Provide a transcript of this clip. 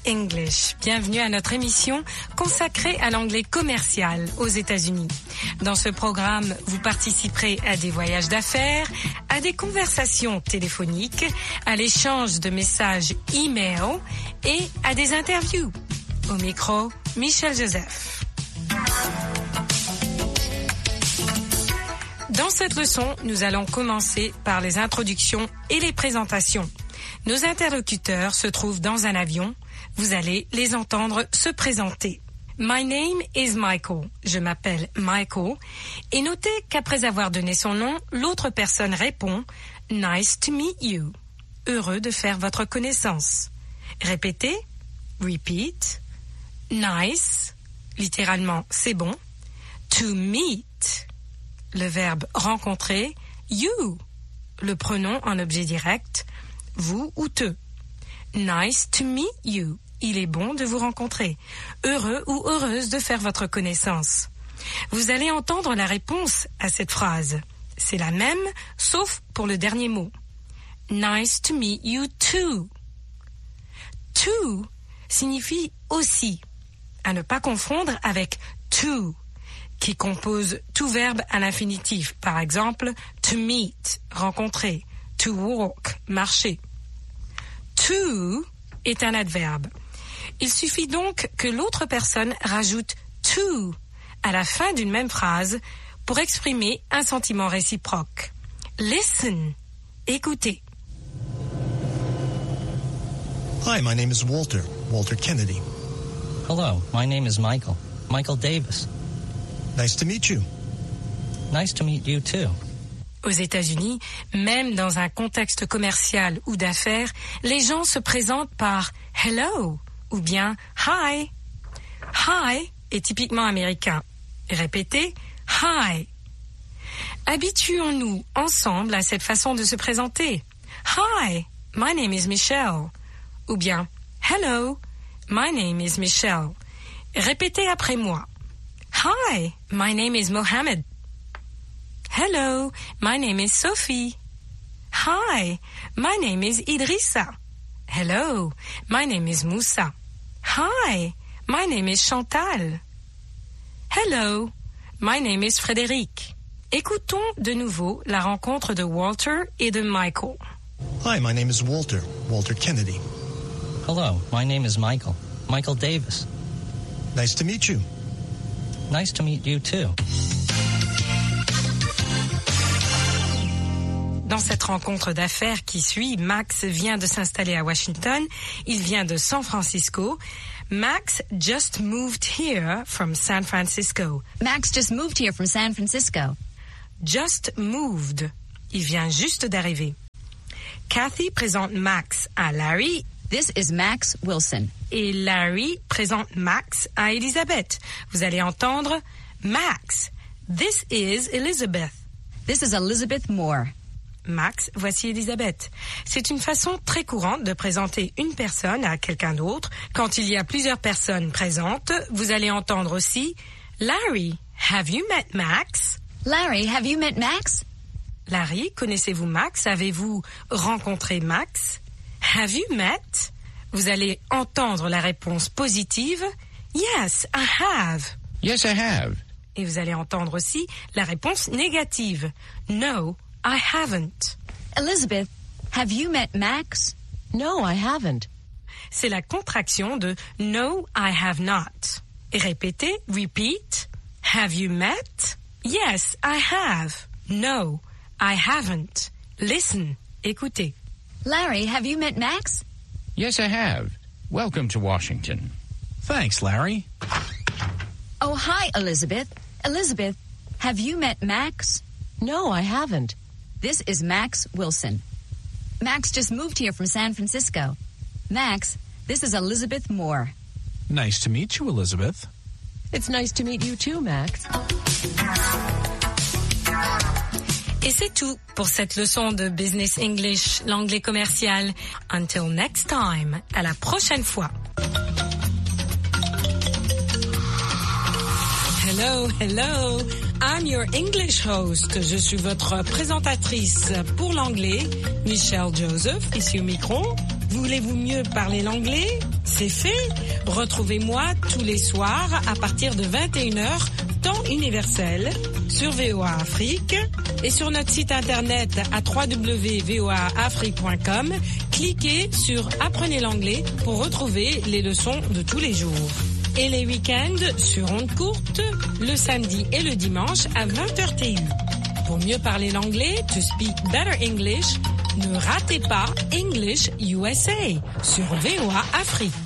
English. Bienvenue à notre émission consacrée à l'anglais commercial aux États-Unis. Dans ce programme, vous participerez à des voyages d'affaires, à des conversations téléphoniques, à l'échange de messages e-mail et à des interviews. Au micro, Michel Joseph. Dans cette leçon, nous allons commencer par les introductions et les présentations. Nos interlocuteurs se trouvent dans un avion. Vous allez les entendre se présenter. My name is Michael. Je m'appelle Michael. Et notez qu'après avoir donné son nom, l'autre personne répond « Nice to meet you ». Heureux de faire votre connaissance. Répétez. Repeat. Nice. Littéralement, c'est bon. To meet. Le verbe rencontrer. You. Le pronom en objet direct. Vous ou te. Nice to meet you. Il est bon de vous rencontrer. Heureux ou heureuse de faire votre connaissance. Vous allez entendre la réponse à cette phrase. C'est la même, sauf pour le dernier mot. Nice to meet you too. To signifie aussi. À ne pas confondre avec to, qui compose tout verbe à l'infinitif. Par exemple, to meet, rencontrer. To walk, marcher. To est un adverbe. Il suffit donc que l'autre personne rajoute to à la fin d'une même phrase pour exprimer un sentiment réciproque. Listen, écoutez. Hi, my name is Walter Kennedy. Hello, my name is Michael Davis. Nice to meet you. Nice to meet you too. Aux États-Unis, même dans un contexte commercial ou d'affaires, les gens se présentent par « hello » ou bien « hi ». « Hi » est typiquement américain. Répétez « hi ». Habituons-nous ensemble à cette façon de se présenter. « Hi, my name is Michelle » ou bien « hello, my name is Michelle ». Répétez après moi. « Hi, my name is Mohammed ». Hello, my name is Sophie. Hi, my name is Idrissa. Hello, my name is Moussa. Hi, my name is Chantal. Hello, my name is Frédéric. Écoutons de nouveau la rencontre de Walter et de Michael. Hi, my name is Walter Kennedy. Hello, my name is Michael Davis. Nice to meet you. Nice to meet you too. Dans cette rencontre d'affaires qui suit, Max vient de s'installer à Washington. Il vient de San Francisco. Max just moved here from San Francisco. Max just moved here from San Francisco. Just moved. Il vient juste d'arriver. Kathy présente Max à Larry. This is Max Wilson. Et Larry présente Max à Elizabeth. Vous allez entendre Max. This is Elizabeth. This is Elizabeth Moore. Max, voici Elisabeth. C'est une façon très courante de présenter une personne à quelqu'un d'autre. Quand il y a plusieurs personnes présentes, vous allez entendre aussi Larry, have you met Max? Larry, have you met Max? Larry, connaissez-vous Max? Avez-vous rencontré Max? Have you met? Vous allez entendre la réponse positive. Yes, I have. Yes, I have. Et vous allez entendre aussi la réponse négative. No, I haven't. Elizabeth, have you met Max? No, I haven't. C'est la contraction de No, I have not. Et répétez, repeat. Have you met? Yes, I have. No, I haven't. Listen, écoutez. Larry, have you met Max? Yes, I have. Welcome to Washington. Thanks, Larry. Oh, hi, Elizabeth. Elizabeth, have you met Max? No, I haven't. This is Max Wilson. Max just moved here from San Francisco. Max, this is Elizabeth Moore. Nice to meet you, Elizabeth. It's nice to meet you too, Max. Et c'est tout pour cette leçon de Business English, l'anglais commercial. Until next time, à la prochaine fois. Hello, hello. I'm your English host. Je suis votre présentatrice pour l'anglais, Michel Joseph, ici au micro. Voulez-vous mieux parler l'anglais? C'est fait. Retrouvez-moi tous les soirs à partir de 21h, temps universel, sur VOA Afrique et sur notre site internet à www.voaafrique.com. Cliquez sur Apprenez l'anglais pour retrouver les leçons de tous les jours. Et les week-ends sur ondes courtes, le samedi et le dimanche à 20h TU. Pour mieux parler l'anglais, to speak better English, ne ratez pas English USA sur VOA Afrique.